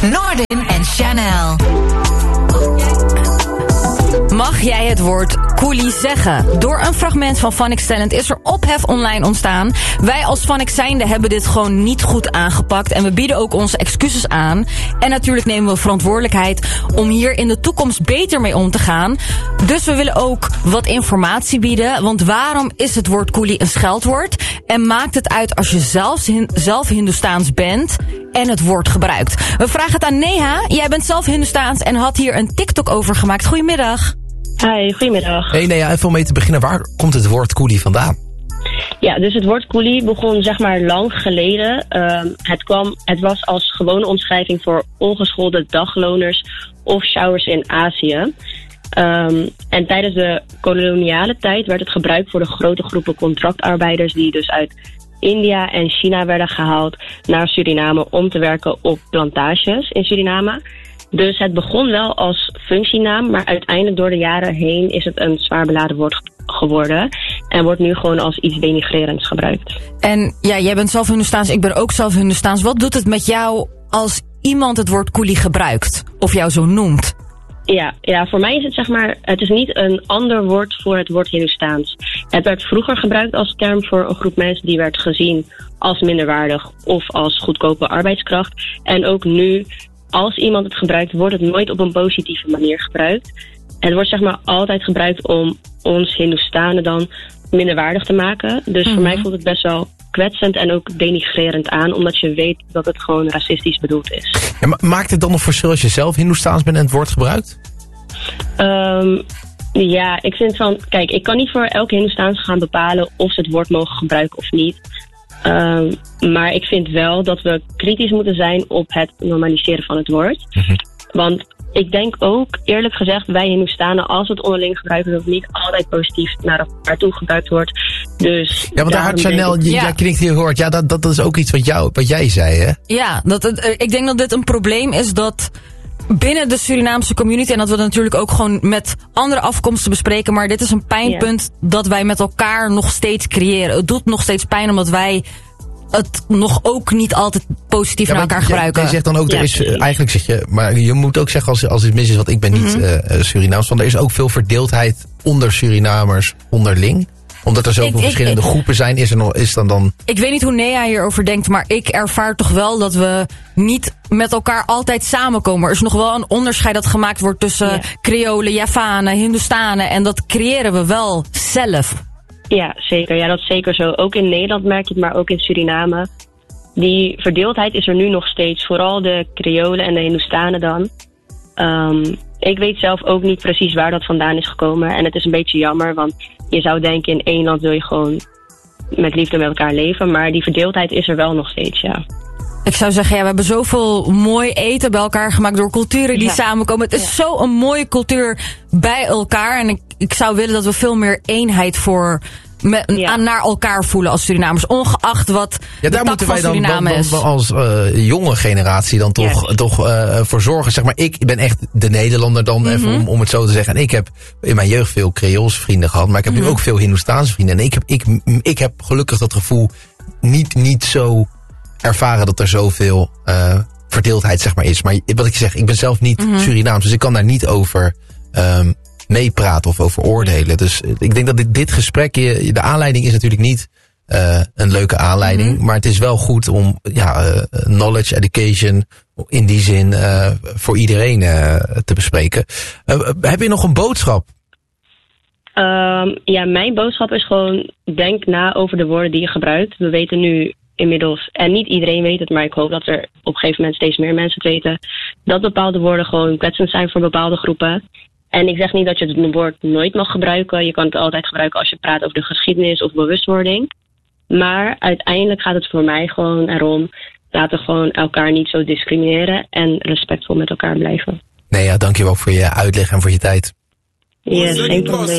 Noordin en Chanel. Mag jij het woord coolie zeggen? Door een fragment van Phonics Talent is er ophef online ontstaan. Wij als Phonics zijnde hebben dit gewoon niet goed aangepakt. En we bieden ook onze excuses aan. En natuurlijk nemen we verantwoordelijkheid om hier in de toekomst beter mee om te gaan. Dus we willen ook wat informatie bieden. Want waarom is het woord coolie een scheldwoord? En maakt het uit als je zelf Hindoestaans bent en het woord gebruikt? We vragen het aan Neha. Jij bent zelf Hindoestaans en had hier een TikTok over gemaakt. Goedemiddag. Hi, goedemiddag. Hey, nee, even om mee te beginnen, waar komt het woord coolie vandaan? Ja, dus het woord coolie begon zeg maar lang geleden. Het was als gewone omschrijving voor ongeschoolde dagloners of sjouwers in Azië. En tijdens de koloniale tijd werd het gebruikt voor de grote groepen contractarbeiders die dus uit India en China werden gehaald naar Suriname om te werken op plantages in Suriname. Dus het begon wel als functienaam, maar uiteindelijk door de jaren heen is het een zwaar beladen woord geworden. En wordt nu gewoon als iets denigrerends gebruikt. En ja, jij bent zelf Hindoestaans, ik ben ook zelf Hindoestaans. Wat doet het met jou als iemand het woord coolie gebruikt? Of jou zo noemt? Ja, voor mij is het zeg maar, het is niet een ander woord voor het woord Hindoestaans. Het werd vroeger gebruikt als term voor een groep mensen die werd gezien als minderwaardig of als goedkope arbeidskracht. En ook nu, als iemand het gebruikt, wordt het nooit op een positieve manier gebruikt. Het wordt zeg maar altijd gebruikt om ons Hindoestanen dan minderwaardig te maken. Dus voor mij voelt het best wel kwetsend en ook denigrerend aan, omdat je weet dat het gewoon racistisch bedoeld is. Ja, maar maakt het dan nog verschil als je zelf Hindoestaans bent en het woord gebruikt? Ja, ik vind van, kijk, ik kan niet voor elke Hindoestaans gaan bepalen of ze het woord mogen gebruiken of niet. Maar ik vind wel dat we kritisch moeten zijn op het normaliseren van het woord. Want ik denk ook, eerlijk gezegd, wij Hindoestanen, als we het onderling gebruiken, dat het niet altijd positief naar elkaar toe gebruikt wordt. Dus ja, want daar had Chanel, jij knikt heel hard. Ja, dat is ook iets wat jij zei, hè? Ja, ik denk dat dit een probleem is dat binnen de Surinaamse community, en dat we natuurlijk ook gewoon met andere afkomsten bespreken, maar dit is een pijnpunt dat wij met elkaar nog steeds creëren. Het doet nog steeds pijn omdat wij het nog ook niet altijd positief naar elkaar gebruiken. Jij zegt dan ook, er is eigenlijk zeg je, maar je moet ook zeggen als het mis is, want ik ben niet Surinaams, want er is ook veel verdeeldheid onder Surinamers onderling. Omdat er zoveel verschillende groepen zijn, is dan... Ik weet niet hoe Nea hierover denkt, maar ik ervaar toch wel dat we niet met elkaar altijd samenkomen. Er is nog wel een onderscheid dat gemaakt wordt tussen Creolen, Javanen, Hindoestanen. En dat creëren we wel zelf. Ja, zeker. Ja, dat is zeker zo. Ook in Nederland merk je het, maar ook in Suriname. Die verdeeldheid is er nu nog steeds. Vooral de Creolen en de Hindoestanen dan. Ik weet zelf ook niet precies waar dat vandaan is gekomen. En het is een beetje jammer, want je zou denken in één land wil je gewoon met liefde met elkaar leven. Maar die verdeeldheid is er wel nog steeds, ja. Ik zou zeggen, we hebben zoveel mooi eten bij elkaar gemaakt door culturen die samenkomen. Het is zo een mooie cultuur bij elkaar. En ik zou willen dat we veel meer eenheid naar elkaar voelen als Surinamers. Ongeacht wat de tak van Suriname is. Daar moeten wij dan als jonge generatie dan toch voor zorgen. Zeg maar, ik ben echt de Nederlander dan, even om het zo te zeggen. En ik heb in mijn jeugd veel Creoolse vrienden gehad. Maar ik heb nu ook veel Hindoestaanse vrienden. En ik heb gelukkig dat gevoel niet zo ervaren dat er zoveel verdeeldheid zeg maar is. Maar wat ik zeg, ik ben zelf niet Surinaams, dus ik kan daar niet over meepraten of over oordelen. Dus ik denk dat dit gesprek, de aanleiding is natuurlijk niet een leuke aanleiding, maar het is wel goed om knowledge, education in die zin voor iedereen te bespreken. Heb je nog een boodschap? Mijn boodschap is gewoon, denk na over de woorden die je gebruikt. We weten nu inmiddels, en niet iedereen weet het, maar ik hoop dat er op een gegeven moment steeds meer mensen het weten, dat bepaalde woorden gewoon kwetsend zijn voor bepaalde groepen. En ik zeg niet dat je het woord nooit mag gebruiken. Je kan het altijd gebruiken als je praat over de geschiedenis of bewustwording. Maar uiteindelijk gaat het voor mij gewoon erom, laten we gewoon elkaar niet zo discrimineren en respectvol met elkaar blijven. Nee, dankjewel voor je uitleg en voor je tijd. Yes, geen probleem.